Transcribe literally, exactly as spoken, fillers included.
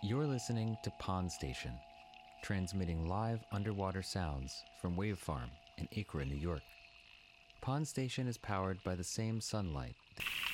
You're listening to Pond Station, transmitting live underwater sounds from Wave Farm in Acra, New York. Pond Station is powered by the same sunlight